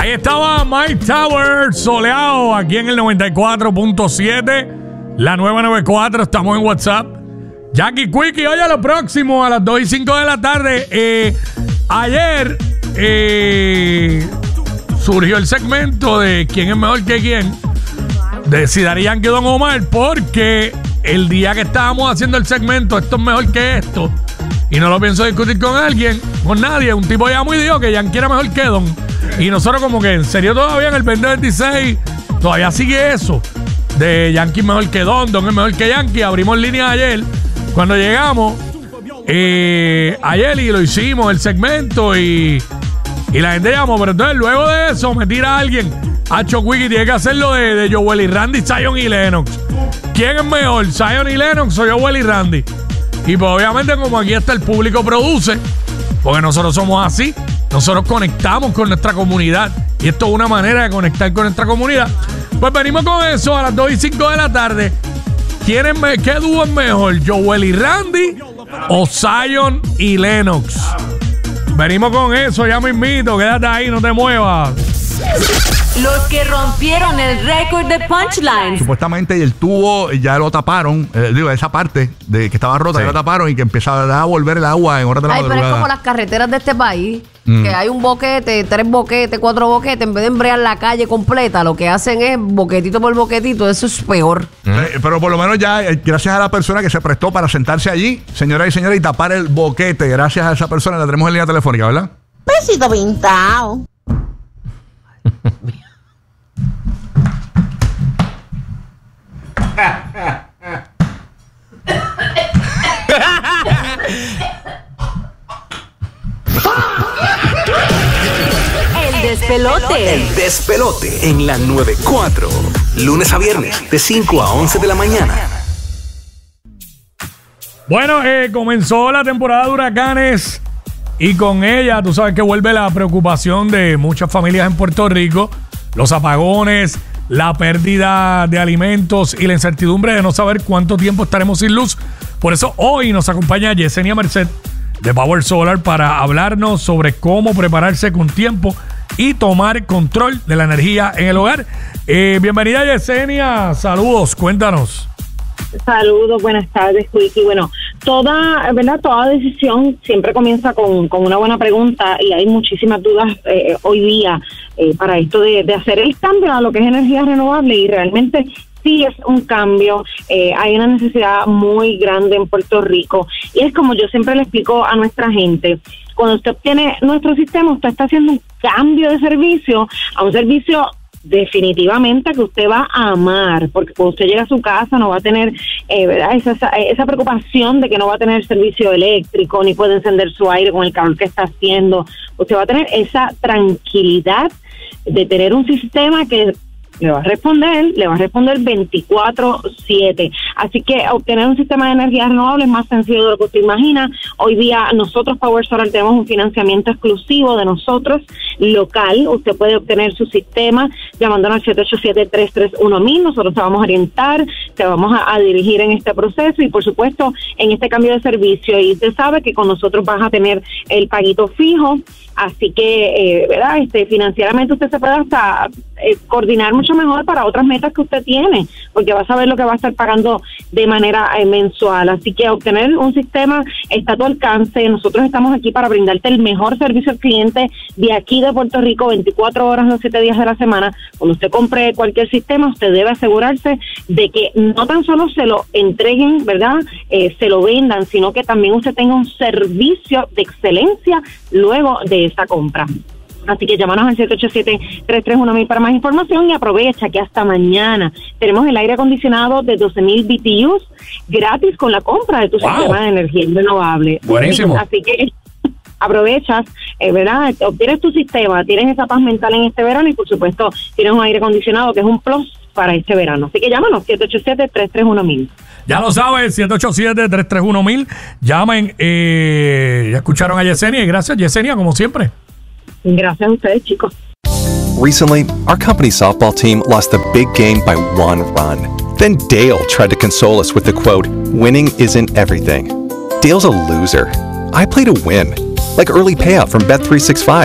Ahí estaba Mike Tower, soleado, aquí en el 94.7, la nueva 94, estamos en WhatsApp. Jackie Quickie, oye, lo próximo a las 2 y 5 de la tarde. Ayer surgió el segmento de quién es mejor que quién, de si Daddy Yankee o Don Omar, porque el día que estábamos haciendo el segmento, esto es mejor que esto, y no lo pienso discutir con alguien, con nadie, un tipo llamó y dijo que Yankee era mejor que Don. Y nosotros como que en serio todavía en el 2026 todavía sigue eso de Yankee mejor que Don es mejor que Yankee. Abrimos línea ayer cuando llegamos ayer y lo hicimos el segmento y la gente llamó, pero entonces luego de eso me tira alguien Hacho Quickie, tiene que hacerlo de Joel y Randy, Zion y Lennox. ¿Quién es mejor, Zion y Lennox o Joel y Randy? Y pues obviamente como aquí hasta el público produce, porque nosotros somos así, nosotros conectamos con nuestra comunidad y esto es una manera de conectar con nuestra comunidad. Pues venimos con eso a las 2 y 5 de la tarde. ¿Qué dúo es mejor, Joel y Randy o Zion y Lennox? Venimos con eso, ya mismito, quédate ahí, no te muevas. Los que rompieron el récord de punchlines. Supuestamente el tubo ya lo taparon, esa parte de que estaba rota, sí, ya lo taparon y que empezaba a volver el agua en horas de la madrugada. Pero es como las carreteras de este país, que hay un boquete, 3 boquetes, 4 boquetes, en vez de embrear la calle completa, lo que hacen es boquetito por boquetito, eso es peor. Pero por lo menos ya, gracias a la persona que se prestó para sentarse allí, señoras y señores, y tapar el boquete, gracias a esa persona, la tenemos en línea telefónica, ¿verdad? Besito pintado. El despelote. El despelote en la 94. Lunes a viernes de 5 a 11 de la mañana. Bueno, comenzó la temporada de huracanes y con ella tú sabes que vuelve la preocupación de muchas familias en Puerto Rico, los apagones, la pérdida de alimentos y la incertidumbre de no saber cuánto tiempo estaremos sin luz. Por eso hoy nos acompaña Yesenia Merced de Power Solar para hablarnos sobre cómo prepararse con tiempo y tomar control de la energía en el hogar. Bienvenida, Yesenia, saludos, cuéntanos. Saludos, buenas tardes, Quickie. Bueno, toda decisión siempre comienza con una buena pregunta y hay muchísimas dudas hoy día para esto de hacer el cambio a lo que es energía renovable, y realmente sí es un cambio. Hay una necesidad muy grande en Puerto Rico y es como yo siempre le explico a nuestra gente: cuando usted obtiene nuestro sistema, usted está haciendo un cambio de servicio a un servicio definitivamente que usted va a amar, porque cuando usted llega a su casa no va a tener esa preocupación de que no va a tener servicio eléctrico, ni puede encender su aire con el calor que está haciendo. Usted va a tener esa tranquilidad de tener un sistema que le va a responder 24/7. Así que obtener un sistema de energía renovable es más sencillo de lo que usted imagina. Hoy día nosotros, Power Solar, tenemos un financiamiento exclusivo de nosotros, local. Usted puede obtener su sistema llamándonos al 787-331-1000. Nosotros te vamos a orientar, te vamos a dirigir en este proceso y, por supuesto, en este cambio de servicio. Y usted sabe que con nosotros vas a tener el paguito fijo. Así que, financieramente usted se puede hasta coordinar mucho mejor para otras metas que usted tiene, porque va a saber lo que va a estar pagando de manera mensual. Así que obtener un sistema está a tu alcance. Nosotros estamos aquí para brindarte el mejor servicio al cliente de aquí de Puerto Rico, 24 horas, los 7 días de la semana. Cuando usted compre cualquier sistema, usted debe asegurarse de que no tan solo se lo entreguen, ¿verdad? Se lo vendan, sino que también usted tenga un servicio de excelencia luego de esa compra. Así que llámanos al 787-331-1000 para más información y aprovecha que hasta mañana tenemos el aire acondicionado de 12,000 BTUs gratis con la compra de tu sistema de energía renovable. Buenísimo. Así que aprovechas, ¿verdad? Obtienes tu sistema, tienes esa paz mental en este verano y, por supuesto, tienes un aire acondicionado que es un plus para este verano. Así que llámanos, 787-331-1000. Ya lo sabes, 787-331-1000. Llamen. Ya escucharon a Yesenia y gracias, Yesenia, como siempre. Gracias a ustedes, chicos. Recently, our company softball team lost the big game by 1 run. Then Dale tried to console us with the quote, "Winning isn't everything." Dale's a loser. I play to win, like early payout from Bet365.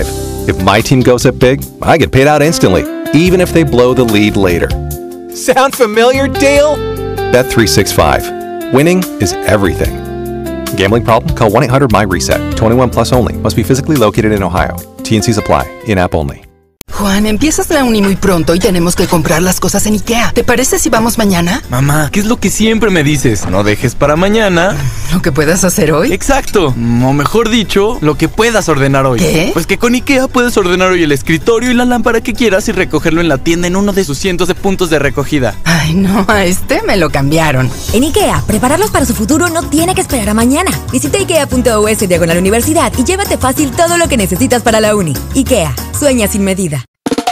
If my team goes up big, I get paid out instantly, even if they blow the lead later. Sound familiar, Dale? Bet365. Winning is everything. Gambling problem? Call 1-800-MY-RESET. 21 plus only. Must be physically located in Ohio. T&Cs apply. In-app only. Juan, empiezas la uni muy pronto y tenemos que comprar las cosas en IKEA. ¿Te parece si vamos mañana? Mamá, ¿qué es lo que siempre me dices? No dejes para mañana ¿Lo que puedas hacer hoy? Exacto, o mejor dicho, lo que puedas ordenar hoy. ¿Qué? Pues que con IKEA puedes ordenar hoy el escritorio y la lámpara que quieras y recogerlo en la tienda en uno de sus cientos de puntos de recogida. Ay, no, a este me lo cambiaron. En IKEA, prepararlos para su futuro no tiene que esperar a mañana. Visita ikea.us/universidad y llévate fácil todo lo que necesitas para la uni. IKEA, sueña sin medida.